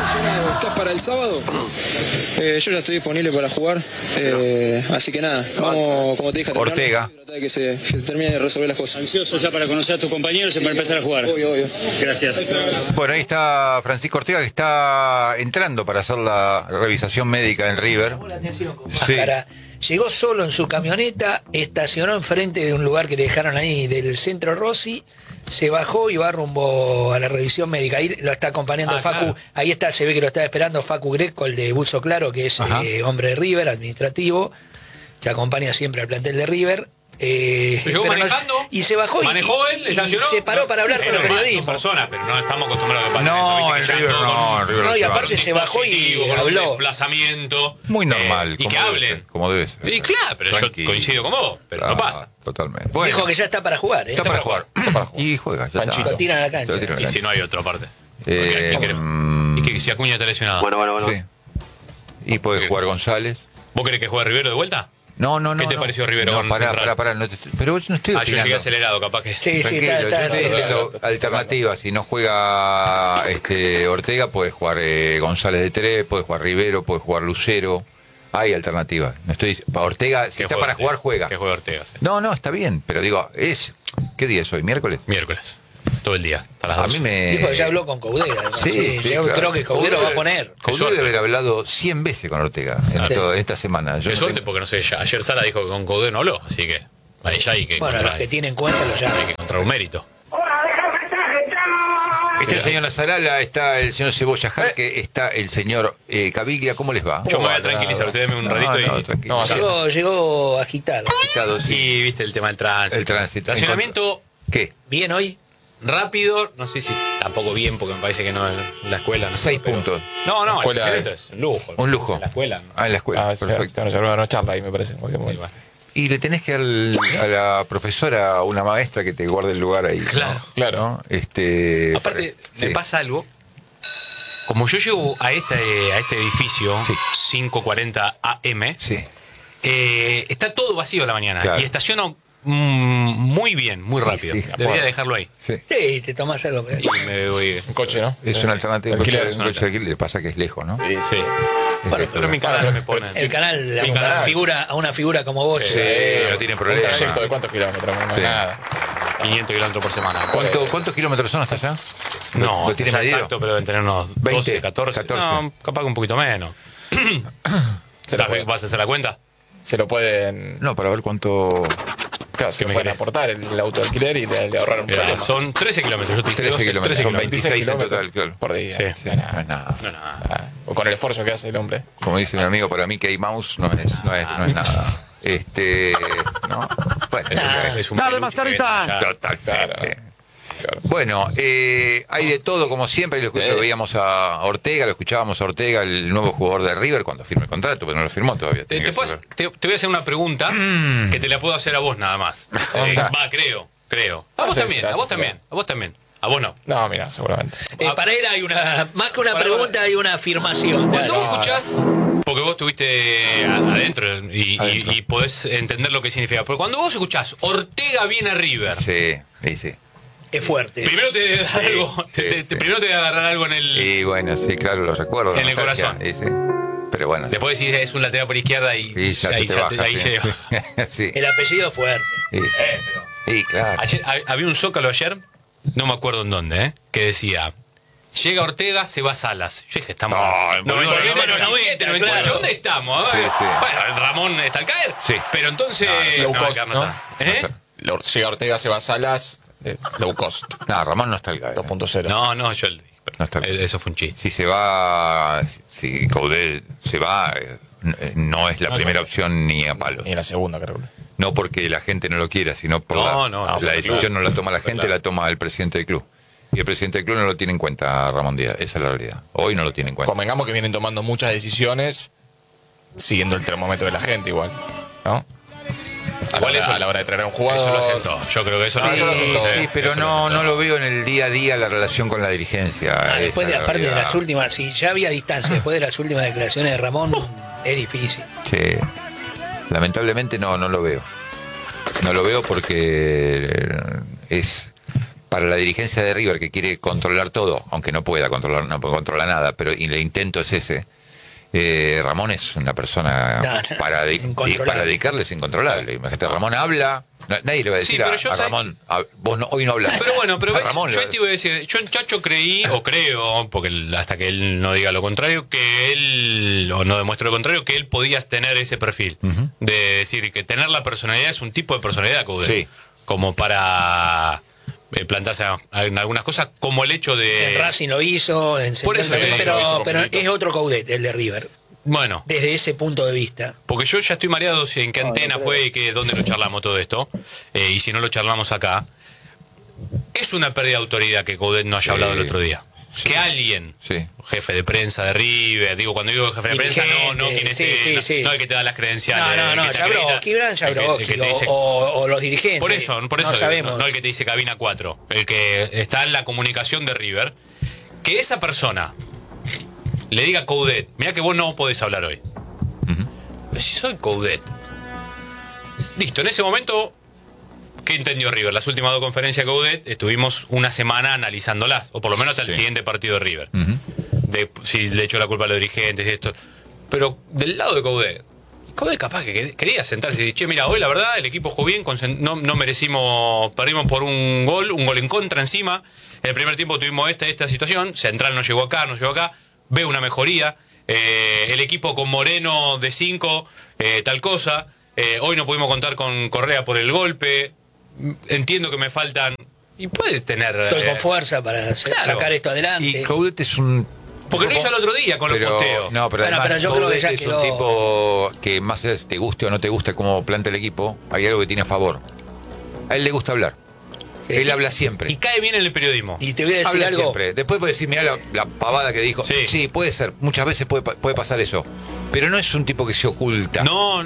seleccionado, ¿estás para el sábado? Yo ya estoy disponible para jugar, así que nada, vamos, como te dije, Ortega. Tratar de que se termine de resolver las cosas. Ansioso ya para conocer a tus compañeros y para empezar a jugar. Obvio. Gracias. Bueno, ahí está Francisco Ortega, que está entrando para hacer la revisación médica en River. Sí. Llegó solo en su camioneta, estacionó enfrente de un lugar que le dejaron ahí del centro Rossi, se bajó y va rumbo a la revisión médica. Ahí lo está acompañando Facu, claro. Ahí está, se ve que lo está esperando Facu Greco, el de Buzo Claro, que es hombre de River, administrativo, se acompaña siempre al plantel de River. Llegó manejando y se bajó manejó él, estacionó, y se paró para hablar con los periodistas. Personas, pero no estamos acostumbrados a que pase no, eso. En River no, y aparte se bajó y habló. Un desplazamiento. Muy normal. Y que hablen. Como debe ser. Y claro, pero tranquilo. Yo coincido con vos, pero no pasa. Totalmente. Bueno, dijo que ya está para jugar. Está para jugar. Y juega. Ya está. Lo tiran a la cancha. Y si no hay otra parte. Y que si Acuña está lesionado. Bueno. Sí. Y puede jugar González. ¿Vos querés que juegue Rivero de vuelta? No. ¿Qué te pareció Rivero? No, pará. Pero no estoy yo llegué acelerado, capaz que. Sí, está diciendo alternativas. Si no juega Ortega, puede jugar González de 3, puede jugar Rivero, puede jugar Lucero. Hay alternativas. No estoy para Ortega, si está para jugar, juega. Que juega Ortega. Sí. No, está bien, pero digo, ¿qué día es hoy? ¿Miércoles? Miércoles. Todo el día. A mí me. Dijo que ya habló con Caudero. Sí, yo claro. creo que Caudero va a poner. Caudero debe haber hablado 100 veces con Ortega en esta semana. Qué suerte, porque no sé, ayer Sara dijo que con Caudero no habló, así que ahí ya hay que. Bueno, los que tienen cuenta lo llaman. Hay que encontrar un mérito. Está el señor Lazarala, está el señor Cebolla Jarque, está el señor Caviglia. ¿Cómo les va? Yo me voy a tranquilizar, ustedes me un ratito Llegó agitado. Sí. Y viste el tema del tránsito. El tránsito. Racionamiento. ¿Qué? ¿Bien hoy? Rápido, no sé si tampoco bien, porque me parece que no en la escuela. 6 puntos. No, la escuela es un lujo. Un lujo. En la escuela. En la escuela. Perfecto. No charla ahí, me parece. Y le tenés que dar a la profesora, una maestra, que te guarde el lugar ahí. Claro. ¿no? Aparte, me pasa algo. Como yo llego a este edificio, 5:40 AM, está todo vacío a la mañana. Claro. Y estaciono muy bien, muy rápido. Debería dejarlo ahí. Sí, te tomás algo. Y me voy. Un coche, ¿no? Es una alternativa. Un coche alquiler, le pasa que es lejos, ¿no? Sí. Bueno, pero mi canal me pone. El canal, a una figura como vos. Sí, no tiene problema. ¿Un trayecto de cuántos kilómetros? No, nada. 500 kilómetros por semana. ¿Cuántos kilómetros son hasta allá? No, ¿Lo tiene medido? Exacto, pero deben tener unos 12, 14. No, capaz que un poquito menos. ¿Vas a hacer la cuenta? Se lo pueden. No, para ver cuánto. Claro, se pueden aportar el auto de alquiler y le ahorrar un problema. Son 13 kilómetros. 13 kilómetros. Son 26 en total, claro. Por día. Sí. No es nada. O con el esfuerzo que hace el hombre. Como dice mi amigo, para mí Mickey Mouse no es nada. ¿No? Bueno, es un dale, Mascarita. Totalmente. Claro. Bueno, hay de todo, como siempre. Lo veíamos a Ortega, lo escuchábamos a Ortega, el nuevo jugador de River, cuando firme el contrato, pero no lo firmó todavía. Te voy a hacer una pregunta que te la puedo hacer a vos nada más. Creo. A vos también. A vos no. No, mira, seguramente. Para él hay más que una pregunta, hay una afirmación. Cuando vos escuchás, porque vos estuviste adentro y podés entender lo que significa, pero cuando vos escuchás Ortega viene a River. Sí. Es fuerte. Primero te da algo, primero te va a agarrar algo en el. Y bueno, sí, claro, lo recuerdo. En el corazón. Sí. Pero bueno. Después decís es un lateral por izquierda y ahí llega. Sí. El apellido fuerte. Sí, claro. Había un zócalo ayer, no me acuerdo en dónde, que decía: llega Ortega, se va Salas. Yo dije, estamos. No, 98. ¿Dónde estamos? Sí. Bueno, Ramón está al caer. Sí. Pero entonces. Llega Ortega, se va Salas. Low cost. No, Ramón no está al caer. 2.0. No, yo eso fue un chiste. Si Caudel se va, no es la primera opción ni a palos. Ni la segunda, creo. No porque la gente no lo quiera, sino por la decisión no la toma la gente, la toma el presidente del club. Y el presidente del club no lo tiene en cuenta, Ramón Díaz. Esa es la realidad. Hoy no lo tiene en cuenta. Convengamos que vienen tomando muchas decisiones siguiendo el termómetro de la gente igual, ¿no? A la hora de traer a un jugador. Eso lo aceptó. Yo creo que eso lo aceptó. Sí, pero no lo veo en el día a día la relación con la dirigencia. Después aparte de las últimas, si ya había distancia, después de las últimas declaraciones de Ramón, es difícil. Sí. Lamentablemente no lo veo. No lo veo porque para la dirigencia de River, que quiere controlar todo, aunque no pueda controlar, no controla nada, pero y el intento es ese. Ramón es una persona para dedicarle es incontrolable. Imagínate, Ramón habla, nadie le va a decir a Ramón, vos hoy no hablas. Pero bueno, pero yo te iba a decir, yo en Chacho creí, o creo, porque hasta que él no diga lo contrario, que él, o no demuestre lo contrario, que él podía tener ese perfil. De decir que tener la personalidad es un tipo de personalidad, Coudet, sí, como para plantarse en algunas cosas, como el hecho de... En Racing lo hizo, en por eso, pero es otro Coudet, el de River. Bueno. Desde ese punto de vista. Porque yo ya estoy mareado en qué antena fue y que dónde lo charlamos todo esto. Y si no lo charlamos acá. Es una pérdida de autoridad que Coudet no haya hablado el otro día. Sí. Que alguien, jefe de prensa de River, digo, cuando digo jefe de prensa, no quien esté, no el que te da las credenciales. No, Jabrowski, o los dirigentes. Por eso no sabemos. No el que te dice cabina 4, el que está en la comunicación de River, que esa persona le diga a Coudet, mirá que vos no podés hablar hoy. Pero si soy Coudet. Listo, en ese momento, ¿qué entendió River? Las últimas 2 conferencias de Coudet estuvimos una semana analizándolas, o por lo menos hasta el siguiente partido de River. De si le echó la culpa a los dirigentes y esto. Pero del lado de Coudet capaz que quería sentarse y decir, che, mira, hoy la verdad el equipo jugó bien, no merecimos, perdimos por un gol en contra encima. En el primer tiempo tuvimos esta situación, Central no llegó acá, veo una mejoría, el equipo con Moreno de 5, tal cosa, hoy no pudimos contar con Correa por el golpe, entiendo que me faltan, y puedes tener... Estoy con fuerza para sacar esto adelante. Y Coudet es un... Porque lo hizo el otro día con los posteos. No, pero además, pero yo creo que ya es un tipo que más allá de si te guste o no te guste cómo plantea el equipo, hay algo que tiene a favor. A él le gusta hablar. Sí. Él habla siempre. Y cae bien en el periodismo. Y te voy a decir habla algo. Siempre. Después puedes decir, mirá la pavada que dijo. Sí, puede ser. Muchas veces puede pasar eso. Pero no es un tipo que se oculta. No.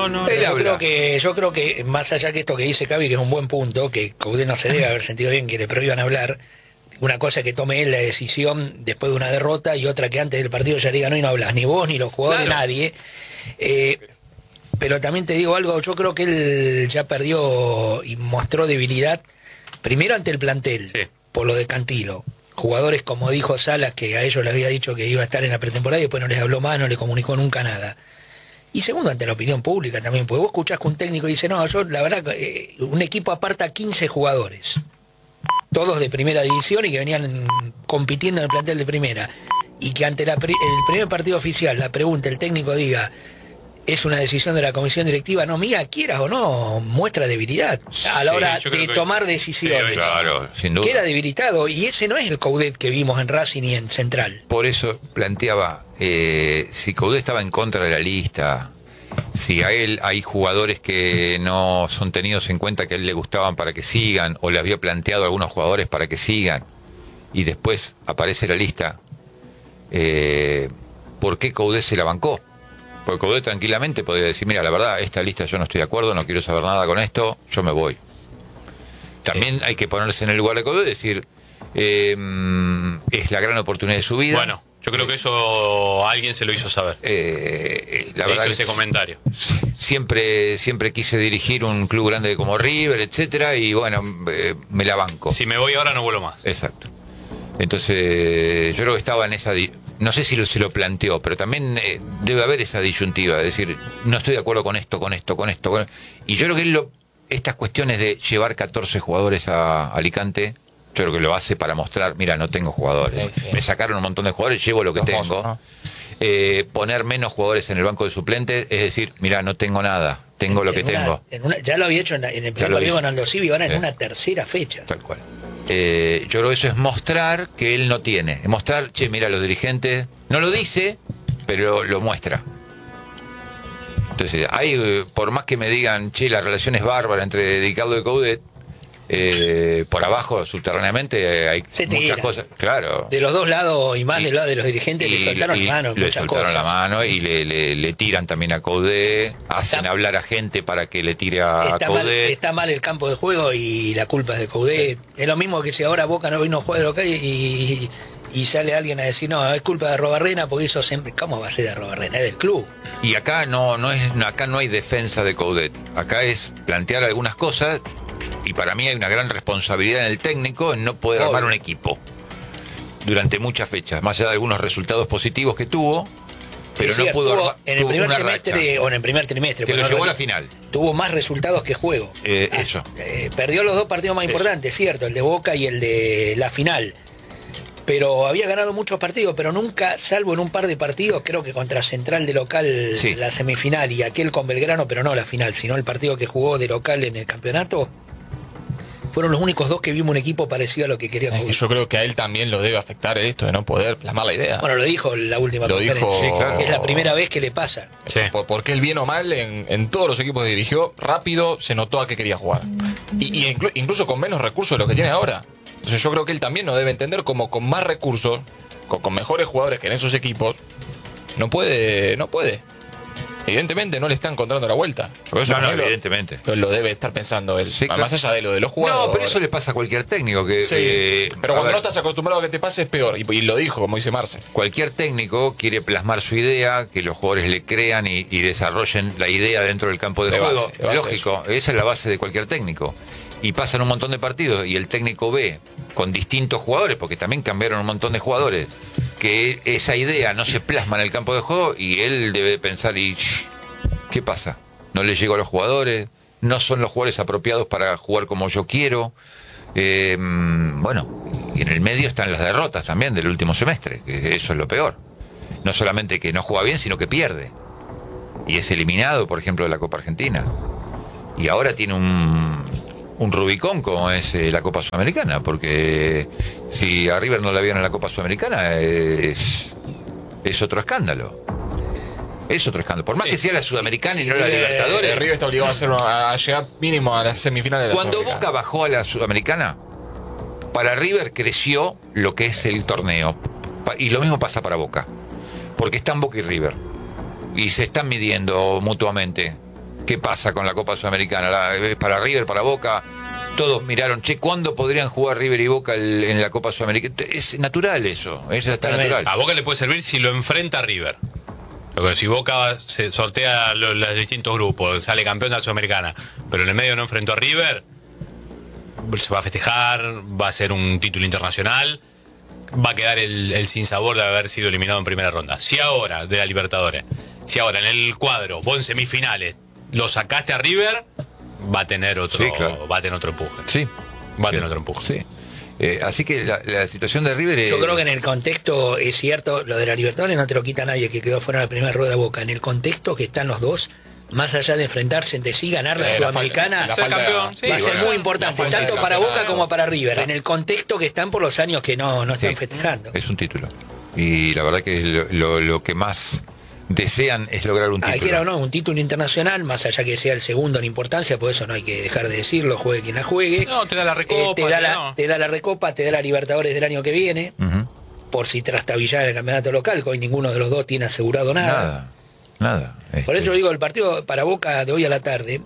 Yo creo que más allá que esto que dice Cavi, que es un buen punto, que Coudet no se debe haber sentido bien que le prohíban hablar. Una cosa que tome él la decisión después de una derrota y otra que antes del partido ya diga, no hablas, ni vos, ni los jugadores, nadie. Pero también te digo algo, yo creo que él ya perdió y mostró debilidad, primero ante el plantel, por lo de Cantilo. Jugadores, como dijo Salas, que a ellos les había dicho que iba a estar en la pretemporada y después no les habló más, no le comunicó nunca nada. Y segundo, ante la opinión pública también, porque vos escuchás que un técnico dice, no, yo la verdad, un equipo aparta 15 jugadores. Todos de primera división y que venían compitiendo en el plantel de primera, y que ante el primer partido oficial la pregunta, el técnico diga, es una decisión de la comisión directiva, no mía, quieras o no, muestra debilidad a la hora de tomar decisiones. Claro, sin duda. Queda debilitado, y ese no es el Coudet que vimos en Racing y en Central. Por eso planteaba, si Coudet estaba en contra de la lista, si a él hay jugadores que no son tenidos en cuenta, que a él le gustaban para que sigan, o le había planteado a algunos jugadores para que sigan, y después aparece la lista, ¿por qué Coudet se la bancó? Porque Coudet tranquilamente podría decir, mira, la verdad, esta lista yo no estoy de acuerdo, no quiero saber nada con esto, yo me voy. También hay que ponerse en el lugar de Coudet y decir, es la gran oportunidad de su vida. Bueno, yo creo que eso alguien se lo hizo saber. La verdad hizo ese comentario. Siempre quise dirigir un club grande como River, etcétera, y bueno, me la banco. Si me voy ahora no vuelvo más. Exacto. Entonces, yo creo que estaba en esa... No sé si se lo planteó, pero también debe haber esa disyuntiva, es decir, no estoy de acuerdo con esto. Y yo creo que estas cuestiones de llevar 14 jugadores a Alicante, yo creo que lo hace para mostrar, mira, no tengo jugadores. Sí. Me sacaron un montón de jugadores, llevo lo que tengo. Mozos, ¿no? Poner menos jugadores en el banco de suplentes, es decir, mira, no tengo nada, tengo lo que tengo. Ya lo había hecho en el primer partido con Aldo Civi, ahora en una tercera fecha. Tal cual. Yo creo que eso es mostrar que él no tiene. Es mostrar, che, mira, los dirigentes, no lo dice, pero lo muestra. Entonces, por más que me digan, che, la relación es bárbara entre Ricardo y Coudet, por abajo, subterráneamente, hay muchas cosas. Claro. De los dos lados, y más del lado de los dirigentes, le soltaron la mano. Le soltaron la mano y le tiran también a Coudet, hacen hablar a gente para que le tire a Coudet. Está mal el campo de juego y la culpa es de Coudet. Es lo mismo que si ahora Boca no vino a jugar de local y sale alguien a decir, no, es culpa de Robarrena porque eso siempre... ¿Cómo va a ser de Robarrena? Es del club. Y acá no hay defensa de Coudet. Acá es plantear algunas cosas Y para mí hay una gran responsabilidad en el técnico en no poder armar un equipo durante muchas fechas, más allá de algunos resultados positivos que tuvo, pero no pudo en el primer semestre o en el primer trimestre. Que lo llevó a la final. Tuvo más resultados que juego. Eso. Perdió los dos partidos más importantes, cierto, el de Boca y el de la final. Pero había ganado muchos partidos, pero nunca, salvo en un par de partidos, creo que contra Central de local, la semifinal, y aquel con Belgrano, pero no la final, sino el partido que jugó de local en el campeonato, fueron los únicos dos que vimos un equipo parecido a lo que quería jugar. Yo creo que a él también lo debe afectar esto de no poder plasmar la idea. Bueno, lo dijo en la última conferencia, que es la primera vez que le pasa. Sí. Porque él, bien o mal, en todos los equipos que dirigió, rápido se notó a qué quería jugar. Y incluso con menos recursos de lo que tiene ahora. Entonces yo creo que él también lo debe entender como con más recursos, con mejores jugadores que en esos equipos, no puede. Evidentemente no le está encontrando la vuelta. Evidentemente. Lo debe estar pensando él. Sí, más allá de lo de los jugadores. No, pero eso le pasa a cualquier técnico. Pero cuando no estás acostumbrado a que te pase es peor. Y lo dijo, como dice Marce. Cualquier técnico quiere plasmar su idea, que los jugadores le crean y desarrollen la idea dentro del campo de juego. Base, lógico, esa es la base de cualquier técnico. Y pasan un montón de partidos y el técnico ve con distintos jugadores, porque también cambiaron un montón de jugadores, que esa idea no se plasma en el campo de juego y él debe pensar, ¿y qué pasa? No le llegó a los jugadores, no son los jugadores apropiados para jugar como yo quiero. Bueno, y en el medio están las derrotas también del último semestre, que eso es lo peor. No solamente que no juega bien, sino que pierde. Y es eliminado, por ejemplo, de la Copa Argentina. Y ahora tiene un Rubicón como es la Copa Sudamericana, porque si a River no la vieron en la Copa Sudamericana es otro escándalo. Es otro escándalo. Por más que sea la Sudamericana y no la Libertadores. River está obligado a llegar mínimo a las semifinales de la Cuando Boca bajó a la Sudamericana, para River creció lo que es el torneo. Y lo mismo pasa para Boca. Porque están Boca y River. Y se están midiendo mutuamente. ¿Qué pasa con la Copa Sudamericana? Para River, para Boca, todos miraron, ¿cuándo podrían jugar River y Boca en la Copa Sudamericana? Es natural eso, está natural. A Boca le puede servir si lo enfrenta a River. Porque si Boca se sortea los distintos grupos, sale campeón de la Sudamericana, pero en el medio no enfrentó a River, se va a festejar, va a ser un título internacional, va a quedar el sinsabor de haber sido eliminado en primera ronda. Si ahora, de la Libertadores, si ahora en el cuadro, vos en semifinales, lo sacaste a River, va a tener otro, va a tener otro empuje. Sí. Va a tener otro empuje. Sí. Así que la situación de River es... Yo creo que en el contexto es cierto, lo de la Libertadores no te lo quita nadie que quedó fuera de la primera rueda de Boca. En el contexto que están los dos, más allá de enfrentarse entre sí, ganar la Sudamericana va a ser muy importante, tanto para Boca como para River. En el contexto que están por los años que no están festejando. Es un título. Y la verdad que lo que más desean es lograr un título. Quiera o no, un título internacional, más allá que sea el segundo en importancia, por eso no hay que dejar de decirlo, juegue quien la juegue. No, te da la Recopa. Te da la Recopa, te da la Libertadores del año que viene, por si trastabillar el campeonato local, que hoy ninguno de los dos tiene asegurado nada. Nada. Por eso digo, el partido para Boca de hoy a la tarde,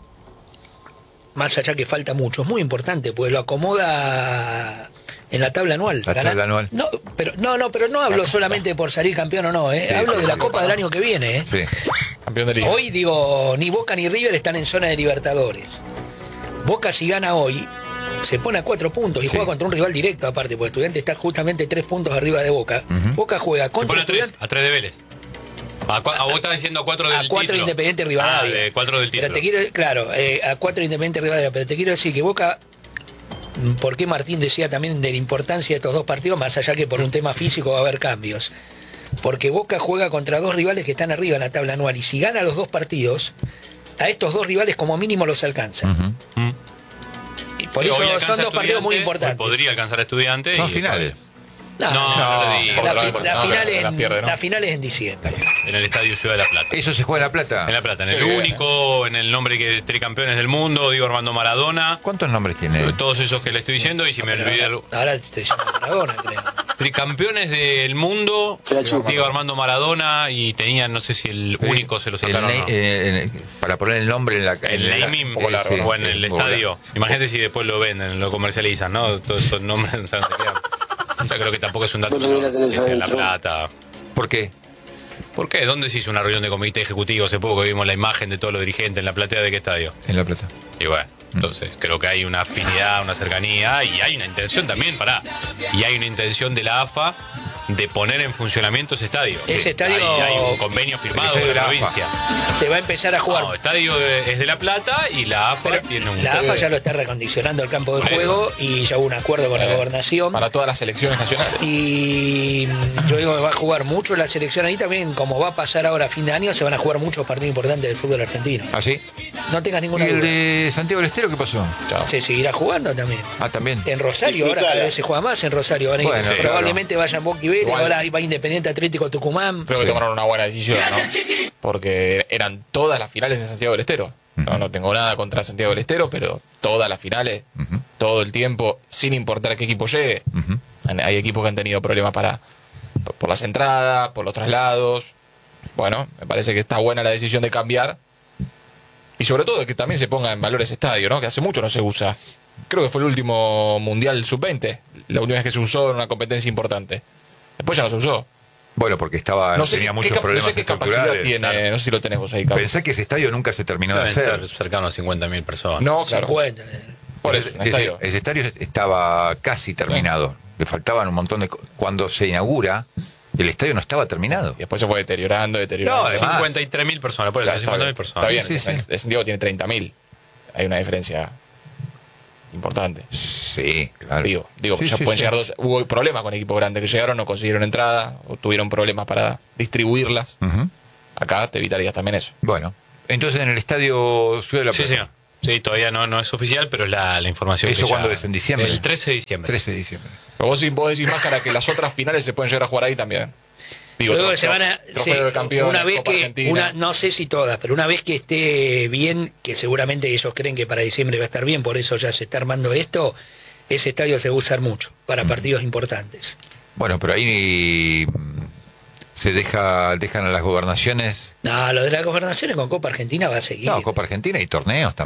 más allá que falta mucho, es muy importante, pues lo acomoda en la tabla anual. La tabla anual. No, pero no hablo solamente por salir campeón o no, hablo de la Copa del año que viene. Sí. Campeón de Liga. Hoy digo, ni Boca ni River están en zona de Libertadores. Boca si gana hoy, se pone a 4 puntos y juega contra un rival directo aparte, porque Estudiantes está justamente 3 puntos arriba de Boca. Boca juega contra Estudiantes. A 3 de Vélez. Vos estás diciendo a 4 del título. A 4 Independiente Rivadavia. De 4 del título. Pero te quiero, a 4 Independiente Rivadavia, pero te quiero decir que Boca, porque Martín decía también de la importancia de estos dos partidos, más allá que por un tema físico va a haber cambios. Porque Boca juega contra dos rivales que están arriba en la tabla anual, y si gana los dos partidos, a estos dos rivales como mínimo los alcanza. Y por eso son dos partidos muy importantes. Podría alcanzar a Estudiantes. Son finales. La final es en diciembre. En el Estadio Ciudad de La Plata. ¿Eso se juega en La Plata? En La Plata, en el único, en el nombre que tricampeones del mundo, Diego Armando Maradona. ¿Cuántos nombres tiene? Todos esos que le estoy diciendo, y si me olvidé algo. Ahora te llamo Maradona, creo. Tricampeones del mundo, Diego Armando Maradona, y tenían, no sé si el único se lo sacaron o no. Para poner el nombre en la el naming o en el estadio. Imagínate si después lo venden, lo comercializan, ¿no? Todos esos nombres no saben de qué. Yo creo que tampoco es un dato que sea en La Plata. ¿Por qué? ¿Por qué? ¿Dónde se hizo una reunión de comité ejecutivo hace poco que vimos la imagen de todos los dirigentes en la platea de qué estadio? En La Plata. Y bueno, entonces creo que hay una afinidad, una cercanía y hay una intención también, y hay una intención de la AFA de poner en funcionamiento ese estadio. Ese estadio hay un convenio firmado con la provincia. Se va a empezar a jugar. No, estadio es de La Plata y la AFA tiene un... La AFA ya lo está recondicionando el campo de juego y ya hubo un acuerdo con la gobernación. Para todas las selecciones nacionales. Y yo digo que va a jugar mucho la selección ahí también, como va a pasar ahora a fin de año, se van a jugar muchos partidos importantes del fútbol argentino. ¿Ah, sí? No tengas ninguna ¿Y el duda. de Santiago del Estero qué pasó? Chao. Se seguirá jugando también. Ah, también. En Rosario, ahora cada vez se juega más en Rosario. Van a ir, Bueno, probablemente vayan Boca y Vélez, Igual. ahora va Independiente Atlético Tucumán. Creo que tomaron una buena decisión, ¿no? Porque eran todas las finales en Santiago del Estero. No tengo nada contra Santiago del Estero, pero todas las finales, todo el tiempo, sin importar a qué equipo llegue. Hay equipos que han tenido problemas por las entradas, por los traslados. Bueno, me parece que está buena la decisión de cambiar. Y sobre todo que también se ponga en valor ese estadio, ¿no? Que hace mucho no se usa. Creo que fue el último Mundial Sub-20, la última vez que se usó en una competencia importante. Después ya no se usó. Bueno, porque tenía muchos problemas no sé qué capacidad tiene, claro. no sé si lo tenés vos ahí, Carlos. Pensé que ese estadio nunca se terminó de Deben hacer. ser cercano a 50.000 personas. No, claro. 50. Por eso, un estadio. Ese estadio estaba casi terminado. Le faltaban un montón de... Cuando se inaugura, el estadio no estaba terminado. Y después se fue deteriorando. No, además. 53.000 personas, por eso, Claro, 50.000 personas. Está bien, Sí, sí, sí. el Santiago tiene 30.000. Hay una diferencia importante. Sí, claro. Digo, Sí, ya sí, pueden sí. llegar dos. Hubo problemas con equipos grandes que llegaron, no consiguieron entrada, o tuvieron problemas para distribuirlas. Ujú. Acá te evitarías también eso. Bueno, entonces en el estadio Ciudad de la Sí, Plata. señor. Sí, todavía no es oficial, pero es la información. ¿Eso que ya- cuándo es? ¿En diciembre? El 13 de diciembre. 13 de diciembre. Pero vos decís, Máscara, que las otras finales se pueden llegar a jugar ahí también. Digo, Luego se van a, trofeo de campeón, una vez Copa que Argentina. no sé si todas, pero una vez que esté bien, que seguramente ellos creen que para diciembre va a estar bien, por eso ya se está armando esto, ese estadio se va a usar mucho para partidos importantes. Bueno, pero ahí dejan a las gobernaciones. No, lo de las gobernaciones con Copa Argentina va a seguir. No, Copa Argentina y torneos también.